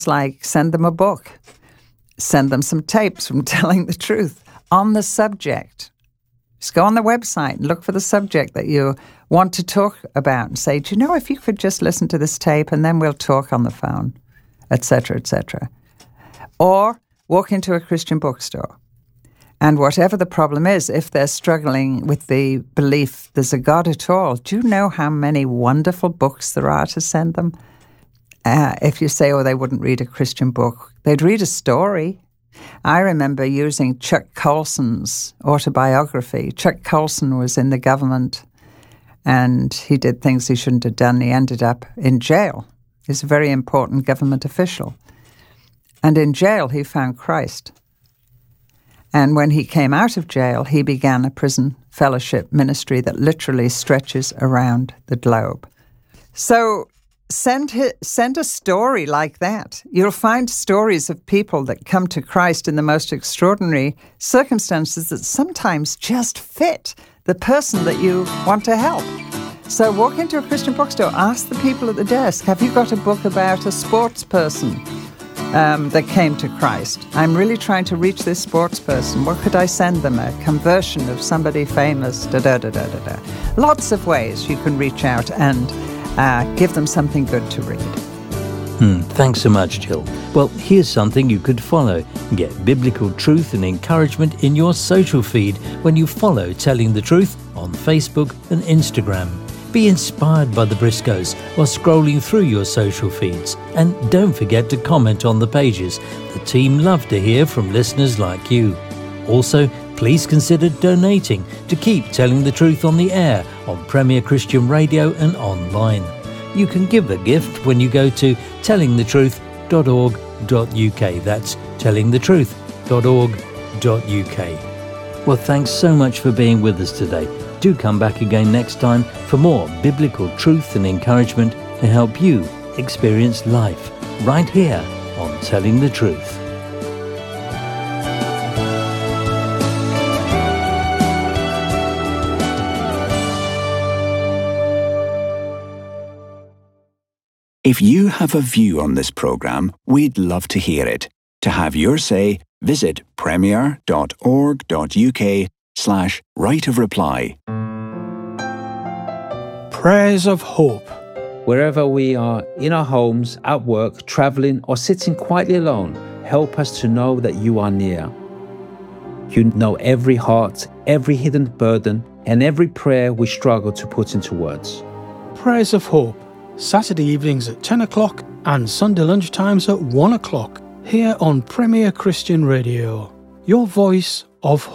like send them a book, send them some tapes from Telling the Truth on the subject. Just go on the website and look for the subject that you want to talk about and say, do you know, if you could just listen to this tape and then we'll talk on the phone, etc., etc. Or walk into a Christian bookstore. And whatever the problem is, if they're struggling with the belief there's a God at all, do you know how many wonderful books there are to send them? If you say, oh, they wouldn't read a Christian book, they'd read a story. I remember using Chuck Colson's autobiography. Chuck Colson was in the government and he did things he shouldn't have done. He ended up in jail. He's a very important government official. And in jail, he found Christ. And when he came out of jail, he began a prison fellowship ministry that literally stretches around the globe. So send a story like that. You'll find stories of people that come to Christ in the most extraordinary circumstances that sometimes just fit the person that you want to help. So walk into a Christian bookstore, ask the people at the desk, have you got a book about a sports person that came to Christ? I'm really trying to reach this sports person. What could I send them? A conversion of somebody famous, da-da-da-da-da-da. Lots of ways you can reach out and give them something good to read. Thanks so much, Jill. Well, here's something you could follow. Get biblical truth and encouragement in your social feed when you follow Telling the Truth on Facebook and Instagram. Be inspired by the Briscoes while scrolling through your social feeds. And don't forget to comment on the pages. The team love to hear from listeners like you. Also, please consider donating to keep Telling the Truth on the air on Premier Christian Radio and online. You can give a gift when you go to tellingthetruth.org.uk. That's tellingthetruth.org.uk. Well, thanks so much for being with us today. Do come back again next time for more biblical truth and encouragement to help you experience life right here on Telling the Truth. If you have a view on this programme, we'd love to hear it. To have your say, visit premier.org.uk/right of reply. Prayers of Hope. Wherever we are, in our homes, at work, travelling, or sitting quietly alone, help us to know that you are near. You know every heart, every hidden burden, and every prayer we struggle to put into words. Prayers of Hope. Saturday evenings at 10 o'clock and Sunday lunchtimes at 1 o'clock. Here on Premier Christian Radio. Your voice of hope.